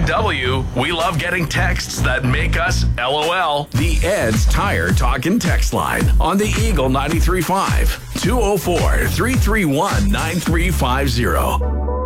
EW, we love getting texts that make us LOL. The Ed's Tire Talkin' text line on the Eagle 93.5, 204-331-9350.